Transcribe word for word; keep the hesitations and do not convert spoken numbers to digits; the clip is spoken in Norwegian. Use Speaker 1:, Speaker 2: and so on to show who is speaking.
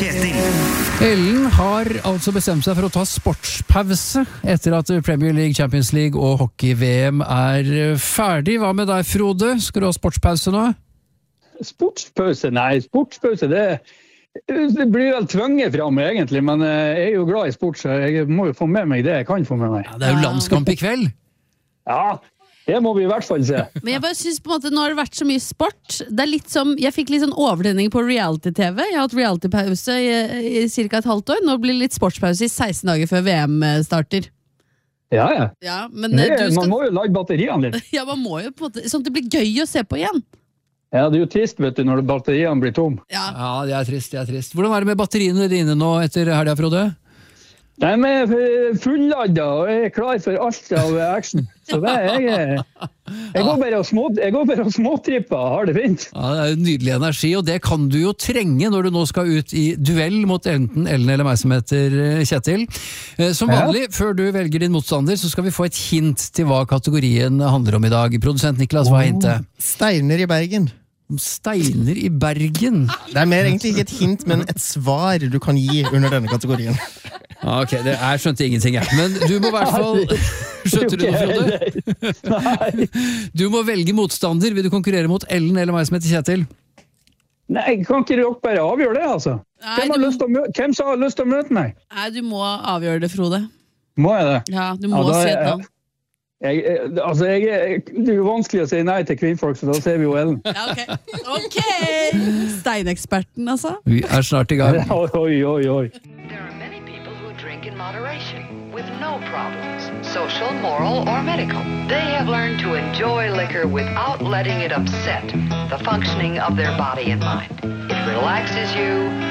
Speaker 1: Kjetil.
Speaker 2: Ellen har altså bestemt seg for å ta sportspause etter at Premier League, Champions League og hockey-V M er ferdig. Hva med deg, Frode? Skal du ha sportspause nå?
Speaker 3: Sportspause? Nei, sportspause det, det blir vel tvunget fram egentlig, men jeg er jo glad i sport, så jeg må jo få med meg det jeg kan få med meg.
Speaker 2: Ja, det er jo landskamp i kveld.
Speaker 3: Ja, det må vi i hvert fall se.
Speaker 4: Men jeg bare synes på en måte, nå har det vært så mye sport. Det er litt som, jeg fikk litt sånn overtenning på reality-T V. Jeg har hatt reality-pause i, i cirka et halvt år. Nå blir det litt sportspause i seksten dager før V M starter.
Speaker 3: Ja, ja.
Speaker 4: Ja, men
Speaker 3: det,
Speaker 4: du skal...
Speaker 3: Man må jo lage batteriene litt.
Speaker 4: Ja, man må jo på en måte, sånn at det blir gøy å se på igjen.
Speaker 3: Ja, det er jo trist, vet du, når batteriene blir tom.
Speaker 4: Ja.
Speaker 2: Ja, det er trist, det er trist. Hvordan er det med batteriene dine nå etter helga, Frode?
Speaker 3: De er fulladdet og jeg er klar for alt av action. Så det er jeg. Jeg går bare og, små, jeg går bare og småtripper og har det fint.
Speaker 2: Ja, det er jo nydelig energi, og det kan du jo trenge når du nå skal ut i duell mot enten Ellen eller meg som heter Kjetil. Som vanlig, ja. Før du velger din motstander, så skal vi få et hint til hva kategorien handler om i dag. Produsent Niklas, hva er hintet?
Speaker 5: Steiner i Bergen.
Speaker 2: Steiner i Bergen?
Speaker 5: Det er mer egentlig ikke et hint, men et svar du kan gi under denne kategorien.
Speaker 2: Ok, det er skjønte ingenting jeg. Men du må i hvert fall... Skjønte du noe, Frode?
Speaker 3: Nei.
Speaker 2: Du må velge motstander. Vil du konkurrere mot Ellen eller meg som heter Kjetil?
Speaker 3: Nei, kan ikke dere bare avgjøre det, altså?
Speaker 4: Nei,
Speaker 3: hvem, har
Speaker 4: du...
Speaker 3: lyst til å møte, hvem som har lyst til å møte meg?
Speaker 4: Nei, du må avgjøre det, Frode.
Speaker 3: Må jeg det?
Speaker 4: Ja, du må
Speaker 3: ja,
Speaker 4: si et navn.
Speaker 3: Jeg, jeg, altså, jeg, jeg, det er jo vanskelig å si nei til kvinnfolk, så da ser vi jo Ellen.
Speaker 4: Ja, ok. Ok! Steineksperten, altså.
Speaker 2: Vi er snart i gang.
Speaker 3: Oi, oi, oi.
Speaker 6: There are many people who drink in moderation, with no problems, social, moral, or medical. They have learned to enjoy liquor without letting it upset the functioning of their body and mind. It relaxes you,